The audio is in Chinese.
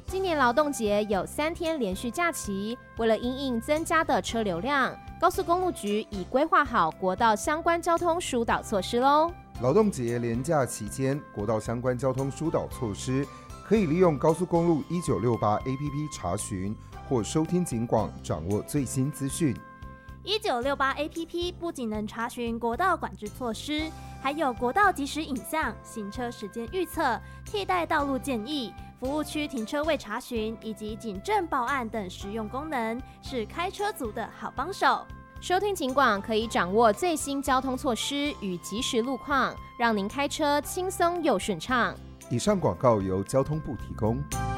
今年劳动节有3天连续假期，为了因应增加的车流量，高速公路局已规划好国道相关交通疏导措施咯。 劳动节连假期间，国道相关交通疏导措施可以利用高速公路1968 APP 查询，或收听警广掌握最新资讯。 1968 APP 不仅能查询国道管制措施，还有国道即时影像、行车时间预测、替代道路建议、服务区停车位查询以及警政报案等实用功能，是开车族的好帮手。 收听警广可以掌握最新交通措施与即时路况，让您开车轻松又顺畅。 以上广告由交通部提供。